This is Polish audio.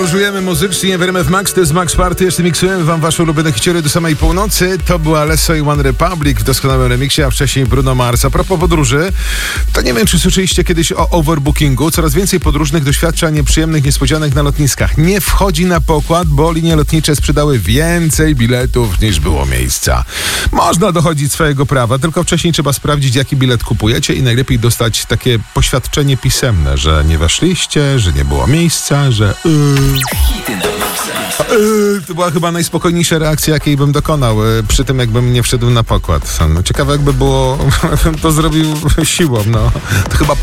Podróżujemy muzycznie w RMF Max, to jest Max Party. Jeszcze miksujemy wam wasze ulubione hiciory do samej północy. To była Lesso i One Republic w doskonałym remiksie, a wcześniej Bruno Mars. A propos podróży, to nie wiem, czy słyszeliście kiedyś o overbookingu. Coraz więcej podróżnych doświadcza nieprzyjemnych niespodzianek na lotniskach. Nie wchodzi na pokład, bo linie lotnicze sprzedały więcej biletów niż było miejsca. Można dochodzić swojego prawa, tylko wcześniej trzeba sprawdzić, jaki bilet kupujecie i najlepiej dostać takie poświadczenie pisemne, że nie weszliście, że nie było miejsca, że to była chyba najspokojniejsza reakcja, jakiej bym dokonał przy tym, jakbym nie wszedł na pokład. No, ciekawe, jakby było, bym to zrobił siłą, no. To chyba